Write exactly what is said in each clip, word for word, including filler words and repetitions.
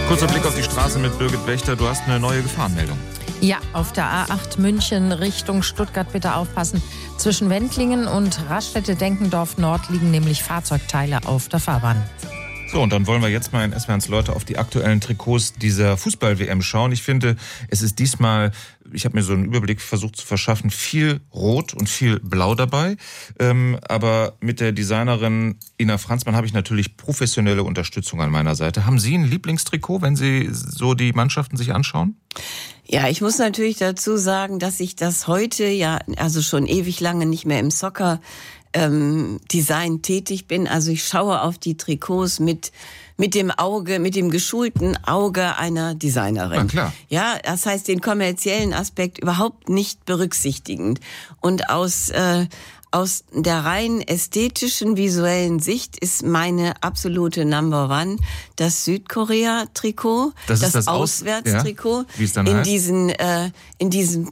Kurzer Blick auf die Straße mit Birgit Wächter. Du hast eine neue Gefahrenmeldung. Ja, auf der A acht München Richtung Stuttgart bitte aufpassen. Zwischen Wendlingen und Raststätte-Denkendorf Nord liegen nämlich Fahrzeugteile auf der Fahrbahn. So, und dann wollen wir jetzt mal in S W R eins Leute auf die aktuellen Trikots dieser Fußball-W M schauen. Ich finde, es ist diesmal, ich habe mir so einen Überblick versucht zu verschaffen, viel Rot und viel Blau dabei. Ähm, aber mit der Designerin Ina Franzmann habe ich natürlich professionelle Unterstützung an meiner Seite. Haben Sie ein Lieblingstrikot, wenn Sie so die Mannschaften sich anschauen? Ja, ich muss natürlich dazu sagen, dass ich das heute ja, also schon ewig lange nicht mehr im Soccer ähm, Design tätig bin. Also ich schaue auf die Trikots mit mit dem Auge, mit dem geschulten Auge einer Designerin. Na klar. Ja, das heißt den kommerziellen Aspekt überhaupt nicht berücksichtigend. Und aus äh, Aus der rein ästhetischen, visuellen Sicht ist meine absolute Number One das Südkorea-Trikot, das, das, das Auswärtstrikot, ja, wie es dann in heißt? diesen äh, in diesen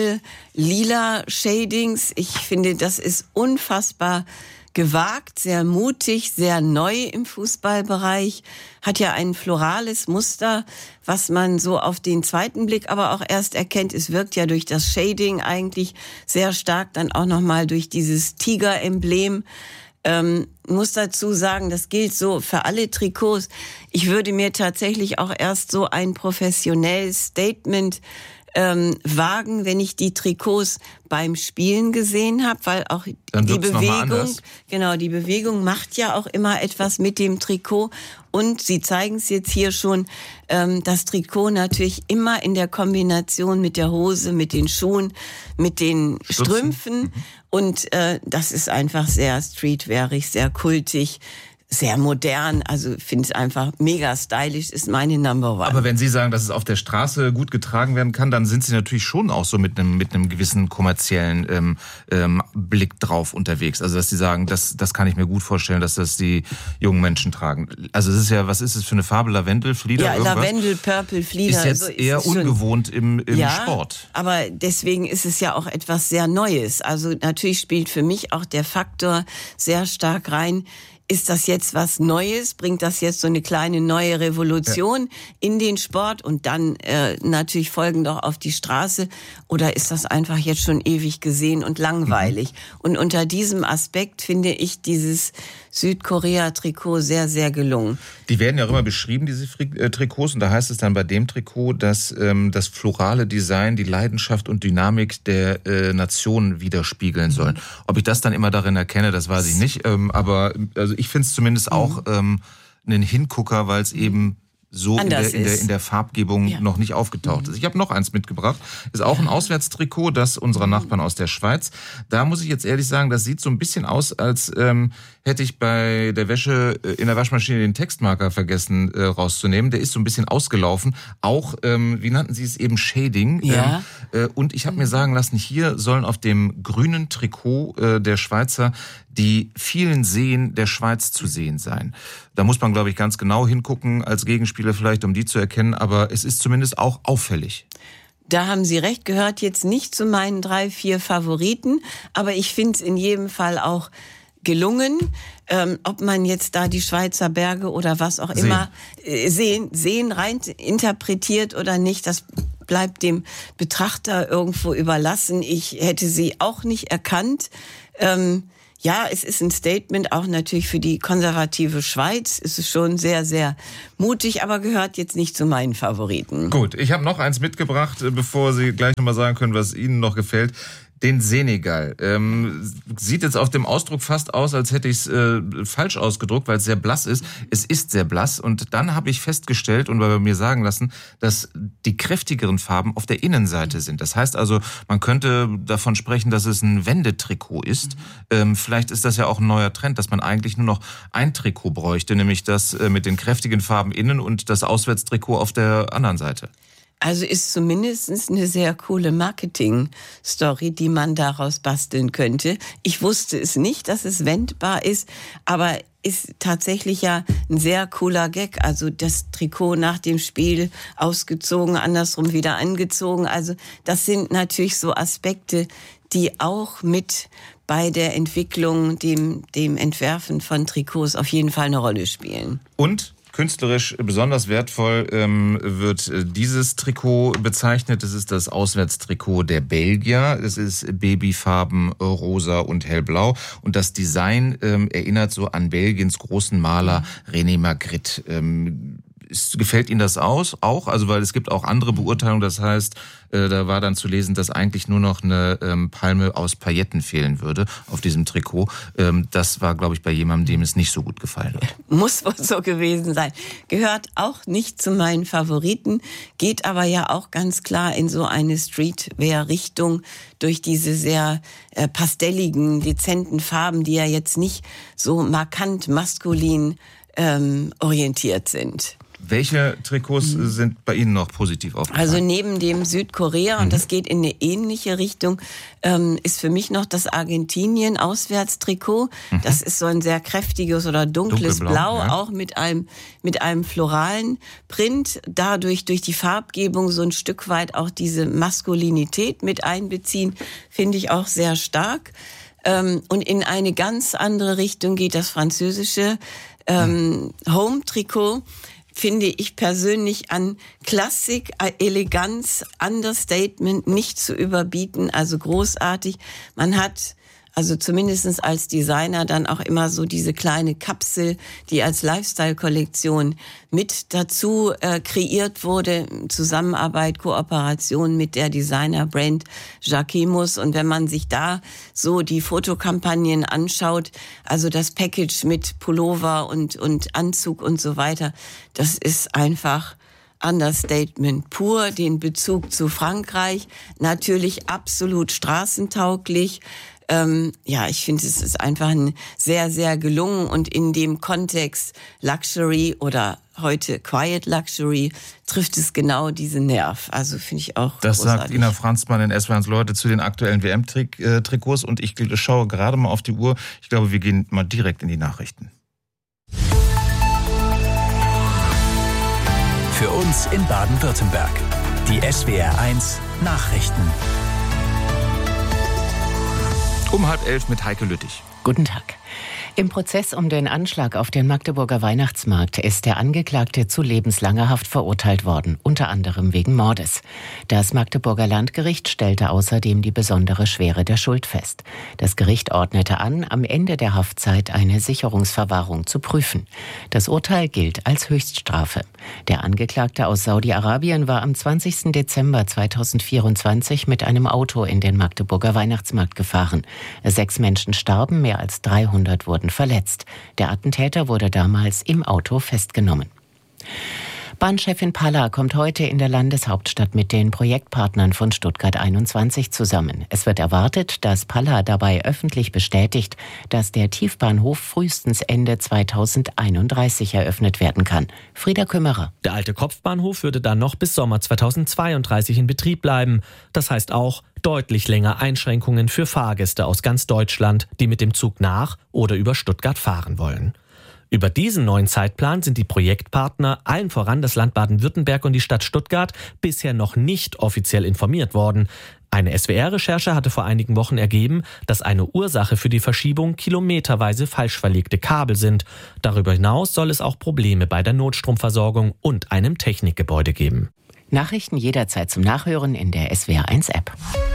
Purple-Lila Shadings. Ich finde, das ist unfassbar gewagt, sehr mutig, sehr neu im Fußballbereich, hat ja ein florales Muster, was man so auf den zweiten Blick aber auch erst erkennt. Es wirkt ja durch das Shading eigentlich sehr stark, dann auch nochmal durch dieses Tiger-Emblem. Ähm, muss dazu sagen, das gilt so für alle Trikots. Ich würde mir tatsächlich auch erst so ein professionelles Statement Ähm, wagen, wenn ich die Trikots beim Spielen gesehen habe, weil auch Dann die wird's noch mal Bewegung, anders. genau, die Bewegung macht ja auch immer etwas mit dem Trikot und Sie zeigen es jetzt hier schon, ähm, das Trikot natürlich immer in der Kombination mit der Hose, mit den Schuhen, mit den Stutzen. Strümpfen Mhm. und äh, das ist einfach sehr streetwearig, sehr kultig, sehr modern, also finde es einfach mega stylisch, ist meine Number One. Aber wenn Sie sagen, dass es auf der Straße gut getragen werden kann, dann sind Sie natürlich schon auch so mit einem mit einem gewissen kommerziellen ähm, ähm, Blick drauf unterwegs. Also dass Sie sagen, das das kann ich mir gut vorstellen, dass das die jungen Menschen tragen. Also es ist ja, was ist es für eine Farbe? Lavendel, Flieder, ja, irgendwas? Lavendel, Purple, Flieder. Ist jetzt so ist eher es schon ungewohnt im, im ja, Sport. Aber deswegen ist es ja auch etwas sehr Neues. Also natürlich spielt für mich auch der Faktor sehr stark rein. Ist das jetzt was Neues? Bringt das jetzt so eine kleine neue Revolution ja. in den Sport und dann äh, natürlich folgen doch auf die Straße? Oder ist das einfach jetzt schon ewig gesehen und langweilig? Mhm. Und unter diesem Aspekt finde ich dieses Südkorea-Trikot sehr, sehr gelungen. Die werden ja auch immer beschrieben, diese Trikots, und da heißt es dann bei dem Trikot, dass ähm, das florale Design die Leidenschaft und Dynamik der äh, Nation widerspiegeln sollen. Ob ich das dann immer darin erkenne, das weiß ich nicht, ähm, aber also ich finde es zumindest auch ähm, einen Hingucker, weil es eben so in der, in, der, in der Farbgebung ja. noch nicht aufgetaucht ist. Ich habe noch eins mitgebracht. Ist auch ein Auswärtstrikot, das unserer Nachbarn aus der Schweiz. Da muss ich jetzt ehrlich sagen, das sieht so ein bisschen aus, als ähm, hätte ich bei der Wäsche äh, in der Waschmaschine den Textmarker vergessen äh, rauszunehmen. Der ist so ein bisschen ausgelaufen. Auch, ähm, wie nannten Sie es eben, Shading. Ja. Ähm, äh, und ich habe mir sagen lassen, hier sollen auf dem grünen Trikot äh, der Schweizer die vielen Seen der Schweiz zu sehen sein. Da muss man, glaube ich, ganz genau hingucken als Gegenspieler vielleicht, um die zu erkennen, aber es ist zumindest auch auffällig. Da haben Sie recht, gehört jetzt nicht zu meinen drei, vier Favoriten, aber ich finde es in jedem Fall auch gelungen. Ähm, ob man jetzt da die Schweizer Berge oder was auch sehen. immer äh, sehen, sehen rein interpretiert oder nicht, das bleibt dem Betrachter irgendwo überlassen. Ich hätte sie auch nicht erkannt. Ähm, Ja, es ist ein Statement, auch natürlich für die konservative Schweiz. Es ist schon sehr, sehr mutig, aber gehört jetzt nicht zu meinen Favoriten. Gut, ich habe noch eins mitgebracht, bevor Sie gleich nochmal sagen können, was Ihnen noch gefällt. Den Senegal. Ähm, sieht jetzt auf dem Ausdruck fast aus, als hätte ich es äh, falsch ausgedruckt, weil es sehr blass ist. Es ist sehr blass und dann habe ich festgestellt und bei mir sagen lassen, dass die kräftigeren Farben auf der Innenseite sind. Das heißt also, man könnte davon sprechen, dass es ein Wendetrikot ist. Ähm, vielleicht ist das ja auch ein neuer Trend, dass man eigentlich nur noch ein Trikot bräuchte, nämlich das äh, mit den kräftigen Farben innen und das Auswärtstrikot auf der anderen Seite. Also ist zumindest eine sehr coole Marketing-Story, die man daraus basteln könnte. Ich wusste es nicht, dass es wendbar ist, aber ist tatsächlich ja ein sehr cooler Gag. Also das Trikot nach dem Spiel ausgezogen, andersrum wieder angezogen. Also das sind natürlich so Aspekte, die auch mit bei der Entwicklung, dem, dem Entwerfen von Trikots auf jeden Fall eine Rolle spielen. Und künstlerisch besonders wertvoll ähm, wird dieses Trikot bezeichnet. Das ist das Auswärtstrikot der Belgier. Es ist Babyfarben, rosa und hellblau. Und das Design ähm, erinnert so an Belgiens großen Maler René Magritte. Ähm, Ist, gefällt Ihnen das aus? Auch? Also, weil es gibt auch andere Beurteilungen, das heißt, äh, da war dann zu lesen, dass eigentlich nur noch eine ähm, Palme aus Pailletten fehlen würde auf diesem Trikot. Ähm, das war, glaube ich, bei jemandem, dem es nicht so gut gefallen hat. Muss wohl so gewesen sein. Gehört auch nicht zu meinen Favoriten, geht aber ja auch ganz klar in so eine Streetwear-Richtung durch diese sehr äh, pastelligen, dezenten Farben, die ja jetzt nicht so markant maskulin ähm, orientiert sind. Welche Trikots mhm. sind bei Ihnen noch positiv aufgefallen? Also neben dem Südkorea, und mhm. das geht in eine ähnliche Richtung, ähm, ist für mich noch das Argentinien-Auswärtstrikot. Mhm. Das ist so ein sehr kräftiges oder dunkles Dunkelblau, Blau, ja. auch mit einem, mit einem floralen Print. Dadurch, durch die Farbgebung so ein Stück weit auch diese Maskulinität mit einbeziehen, finde ich auch sehr stark. Ähm, und in eine ganz andere Richtung geht das französische ähm, mhm. Home-Trikot. Finde ich persönlich an Klassik, Eleganz, Understatement nicht zu überbieten, also großartig. Man hat also zumindest als Designer dann auch immer so diese kleine Kapsel, die als Lifestyle-Kollektion mit dazu äh, kreiert wurde, Zusammenarbeit, Kooperation mit der Designer-Brand Jacquemus. Und wenn man sich da so die Fotokampagnen anschaut, also das Package mit Pullover und, und Anzug und so weiter, das ist einfach Understatement pur, den Bezug zu Frankreich, natürlich absolut straßentauglich. Ähm, ja, ich finde, es ist einfach ein sehr, sehr gelungen und in dem Kontext Luxury oder heute Quiet Luxury trifft es genau diesen Nerv. Also finde ich auch Das großartig. Sagt Ina Franzmann in S W R eins Leute zu den aktuellen W M-Trikots und ich schaue gerade mal auf die Uhr. Ich glaube, wir gehen mal direkt in die Nachrichten. Für uns in Baden-Württemberg. Die S W R eins Nachrichten. Um halb elf mit Heike Lüttich. Guten Tag. Im Prozess um den Anschlag auf den Magdeburger Weihnachtsmarkt ist der Angeklagte zu lebenslanger Haft verurteilt worden, unter anderem wegen Mordes. Das Magdeburger Landgericht stellte außerdem die besondere Schwere der Schuld fest. Das Gericht ordnete an, am Ende der Haftzeit eine Sicherungsverwahrung zu prüfen. Das Urteil gilt als Höchststrafe. Der Angeklagte aus Saudi-Arabien war am zwanzigsten Dezember zweitausendvierundzwanzig mit einem Auto in den Magdeburger Weihnachtsmarkt gefahren. Sechs Menschen starben, mehr als dreihundert wurden verletzt. Der Attentäter wurde damals im Auto festgenommen. Bahnchefin Palla kommt heute in der Landeshauptstadt mit den Projektpartnern von Stuttgart einundzwanzig zusammen. Es wird erwartet, dass Palla dabei öffentlich bestätigt, dass der Tiefbahnhof frühestens Ende zweitausendeinunddreißig eröffnet werden kann. Frieda Kümmerer. Der alte Kopfbahnhof würde dann noch bis Sommer zweitausendzweiunddreißig in Betrieb bleiben. Das heißt auch deutlich länger Einschränkungen für Fahrgäste aus ganz Deutschland, die mit dem Zug nach oder über Stuttgart fahren wollen. Über diesen neuen Zeitplan sind die Projektpartner, allen voran das Land Baden-Württemberg und die Stadt Stuttgart, bisher noch nicht offiziell informiert worden. Eine S W R-Recherche hatte vor einigen Wochen ergeben, dass eine Ursache für die Verschiebung kilometerweise falsch verlegte Kabel sind. Darüber hinaus soll es auch Probleme bei der Notstromversorgung und einem Technikgebäude geben. Nachrichten jederzeit zum Nachhören in der S W R eins App.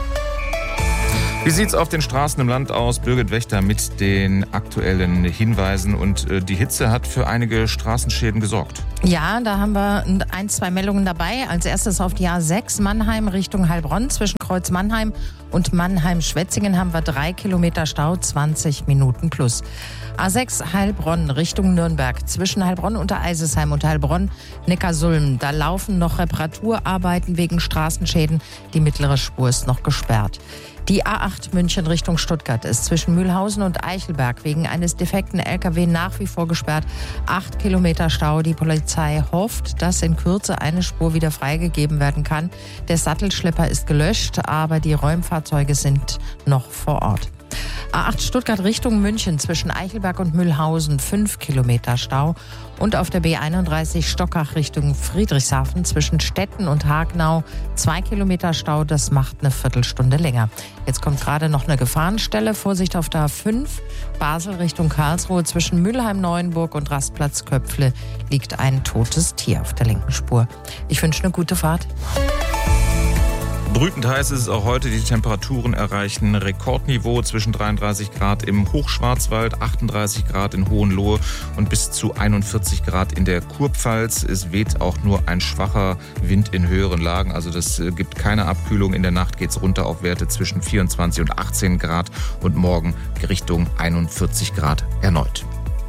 Wie sieht's auf den Straßen im Land aus? Birgit Wächter mit den aktuellen Hinweisen. Und äh, die Hitze hat für einige Straßenschäden gesorgt. Ja, da haben wir ein, zwei Meldungen dabei. Als erstes auf die A sechs Mannheim Richtung Heilbronn. Zwischen Kreuz Mannheim und Mannheim-Schwetzingen haben wir drei Kilometer Stau, zwanzig Minuten plus. A sechs Heilbronn Richtung Nürnberg. Zwischen Heilbronn und Eisesheim und Heilbronn Neckarsulm. Da laufen noch Reparaturarbeiten wegen Straßenschäden. Die mittlere Spur ist noch gesperrt. Die A acht München Richtung Stuttgart ist zwischen Mühlhausen und Eichelberg wegen eines defekten L K W nach wie vor gesperrt. Acht Kilometer Stau. Die Polizei hofft, dass in Kürze eine Spur wieder freigegeben werden kann. Der Sattelschlepper ist gelöscht, aber die Räumfahrzeuge sind noch vor Ort. A acht Stuttgart Richtung München zwischen Eichelberg und Mühlhausen fünf Kilometer Stau. Und auf der B einunddreißig Stockach Richtung Friedrichshafen zwischen Stetten und Hagenau zwei Kilometer Stau. Das macht eine Viertelstunde länger. Jetzt kommt gerade noch eine Gefahrenstelle. Vorsicht auf der A fünf Basel Richtung Karlsruhe zwischen Mülheim-Neuenburg und Rastplatz Köpfle liegt ein totes Tier auf der linken Spur. Ich wünsche eine gute Fahrt. Brütend heiß ist es auch heute. Die Temperaturen erreichen Rekordniveau zwischen dreiunddreißig Grad im Hochschwarzwald, achtunddreißig Grad in Hohenlohe und bis zu einundvierzig Grad in der Kurpfalz. Es weht auch nur ein schwacher Wind in höheren Lagen. Also das gibt keine Abkühlung. In der Nacht geht es runter auf Werte zwischen vierundzwanzig und achtzehn Grad und morgen Richtung einundvierzig Grad erneut.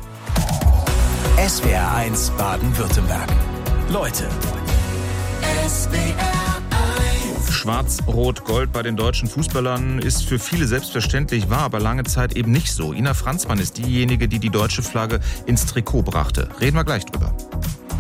S W R eins Baden-Württemberg. Leute. S W R Schwarz-Rot-Gold bei den deutschen Fußballern ist für viele selbstverständlich, war aber lange Zeit eben nicht so. Ina Franzmann ist diejenige, die die deutsche Flagge ins Trikot brachte. Reden wir gleich drüber.